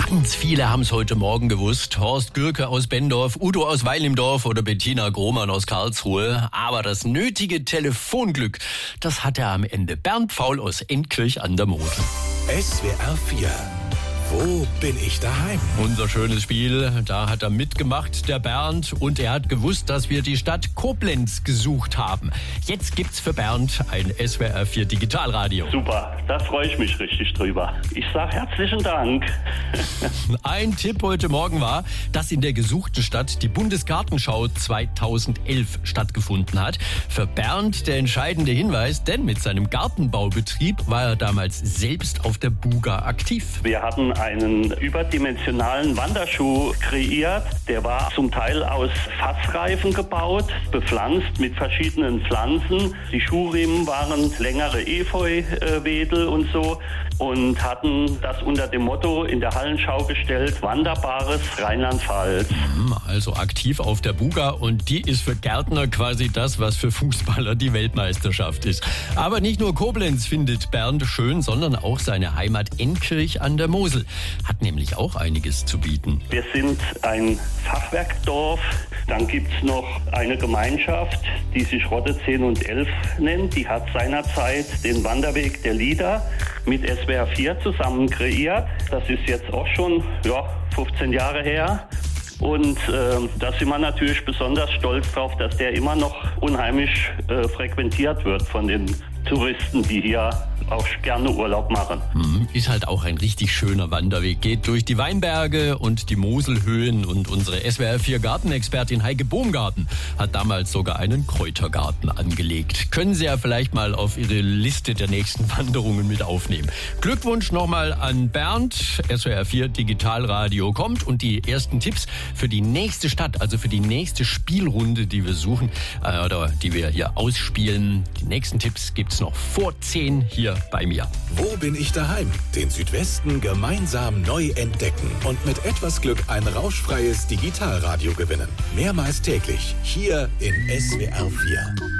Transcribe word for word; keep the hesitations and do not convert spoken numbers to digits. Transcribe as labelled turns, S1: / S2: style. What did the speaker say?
S1: Ganz viele haben es heute Morgen gewusst. Horst Gürke aus Bendorf, Udo aus Weil im Dorf oder Bettina Grohmann aus Karlsruhe. Aber das nötige Telefonglück, das hat er am Ende. Bernd Pfaul aus Entkirch an der Mosel.
S2: S W R vier. Wo bin ich daheim?
S1: Unser schönes Spiel, da hat er mitgemacht, der Bernd. Und er hat gewusst, dass wir die Stadt Koblenz gesucht haben. Jetzt gibt's für Bernd ein S W R vier Digitalradio.
S3: Super, da freue ich mich richtig drüber. Ich sage herzlichen Dank.
S1: Ein Tipp heute Morgen war, dass in der gesuchten Stadt die Bundesgartenschau zweitausendelf stattgefunden hat. Für Bernd der entscheidende Hinweis, denn mit seinem Gartenbaubetrieb war er damals selbst auf der Buga aktiv.
S3: Wir hatten einen überdimensionalen Wanderschuh kreiert. Der war zum Teil aus Fassreifen gebaut, bepflanzt mit verschiedenen Pflanzen. Die Schuhriemen waren längere Efeuwedel und so und hatten das unter dem Motto in der Hallenschau gestellt: Wanderbares Rheinland-Pfalz.
S1: Also aktiv auf der Buga, und die ist für Gärtner quasi das, was für Fußballer die Weltmeisterschaft ist. Aber nicht nur Koblenz findet Bernd schön, sondern auch seine Heimat Entkirch an der Mosel. Hat nämlich auch einiges zu bieten.
S3: Wir sind ein Fachwerkdorf. Dann gibt es noch eine Gemeinschaft, die sich Rotte zehn und elf nennt. Die hat seinerzeit den Wanderweg der Lieder mit S W R vier zusammen kreiert. Das ist jetzt auch schon ja, fünfzehn Jahre her. Und äh, da sind wir natürlich besonders stolz drauf, dass der immer noch unheimlich äh, frequentiert wird von den Touristen, die hier auch gerne Urlaub machen.
S1: Ist halt auch ein richtig schöner Wanderweg. Geht durch die Weinberge und die Moselhöhen, und unsere S W R vier Gartenexpertin Heike Bohmgarten hat damals sogar einen Kräutergarten angelegt. Können Sie ja vielleicht mal auf Ihre Liste der nächsten Wanderungen mit aufnehmen. Glückwunsch nochmal an Bernd. S W R vier Digitalradio kommt, und die ersten Tipps für die nächste Stadt, also für die nächste Spielrunde, die wir suchen, äh, oder die wir hier ausspielen. Die nächsten Tipps gibt's noch vor zehn hier bei mir.
S2: Wo bin ich daheim? Den Südwesten gemeinsam neu entdecken und mit etwas Glück ein rauschfreies Digitalradio gewinnen. Mehrmals täglich hier in S W R vier.